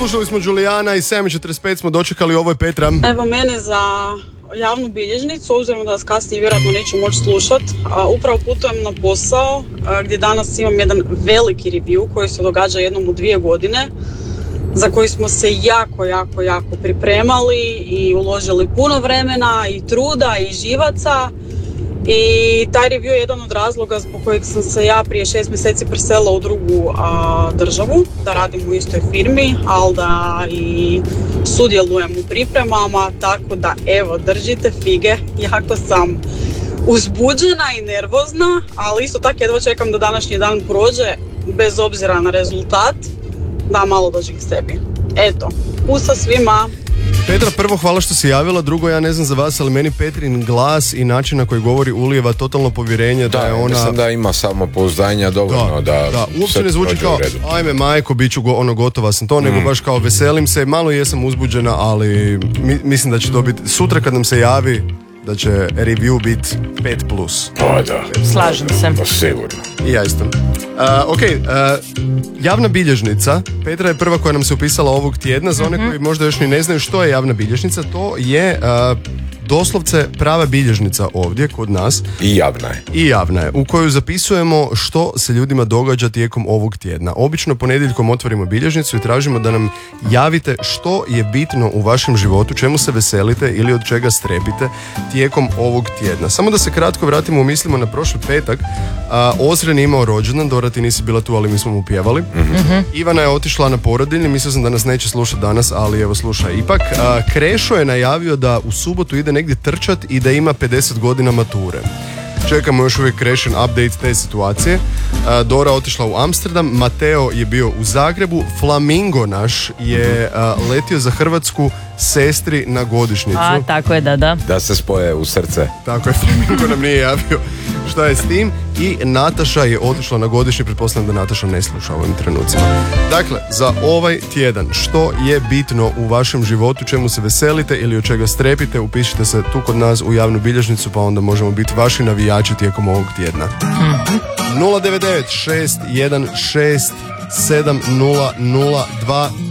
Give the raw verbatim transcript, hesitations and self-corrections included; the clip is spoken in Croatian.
slušali smo Julijana i sedam četrdeset pet smo dočekali, ovo je Petra. Evo mene za javnu bilježnicu, obzirom da vas kasnije vjerojatno neću moći slušati. Upravo putujem na posao a, gdje danas imam jedan veliki review koji se događa jednom u dvije godine, za koji smo se jako, jako, jako pripremali i uložili puno vremena i truda i živaca. I taj review je jedan od razloga zbog kojeg sam se ja prije šest mjeseci preselila u drugu a, državu, da radim u istoj firmi, ali da i sudjelujem u pripremama, tako da evo, držite fige, jako sam uzbuđena i nervozna, ali isto tako jedva čekam da današnji dan prođe, bez obzira na rezultat, da malo dođem k sebi. Eto, pusa svima! Petra, prvo hvala što si javila, drugo ja ne znam za vas, ali meni Petrin glas i način na koji govori ulijeva totalno povjerenje da, da je ona... mislim da ima samopouzdanja dovoljno da... Da, da. Uopće ne zvuči kao, ajme majko, bit ću go, ono gotova sam to, mm. nego baš kao veselim se, malo jesam uzbuđena, ali mi, mislim da će to biti, sutra kad nam se javi, da će review biti pet plus. Pa da. Slažem se. Pa sigurno. I ja isto. Uh, ok, uh, javna bilježnica, Petra je prva koja nam se upisala ovog tjedna, za one mm-hmm. koji možda još ni ne znaju što je javna bilježnica, to je uh, doslovce prava bilježnica ovdje kod nas. I javna je. I javna je, u kojoj zapisujemo što se ljudima događa tijekom ovog tjedna. Obično ponedjeljkom otvorimo bilježnicu i tražimo da nam javite što je bitno u vašem životu, čemu se veselite ili od čega strepite tijekom ovog tjedna. Samo da se kratko vratimo u mislimo na prošli petak. A, Ozren je imao rođendan, Dora ti nisi bila tu, ali mi smo mu pjevali. Mm-hmm. Ivana je otišla na porodiljni, mislio sam da nas neće slušati danas, ali evo slušaj. Ipak, a, Krešo je najavio da u subotu ide negdje trčat i da ima pedeset godina mature. Čekamo još uvijek Krešin update te situacije. A, Dora otišla u Amsterdam, Mateo je bio u Zagrebu, Flamingo naš je a, letio za Hrvatsku sestri na godišnjicu. A, tako je, da, da. Da se spoje u srce. Tako je, Flamingo nam nije javio šta je s tim. I Nataša je otišla na godišnji, pretpostavljam da Nataša ne sluša u ovim trenucima. Dakle, za ovaj tjedan, što je bitno u vašem životu, čemu se veselite ili od čega strepite, upišite se tu kod nas u javnu bilježnicu, pa onda možemo biti vaši navijači tijekom ovog tjedna. nula devet devet šest jedan šest sedam nula nula dva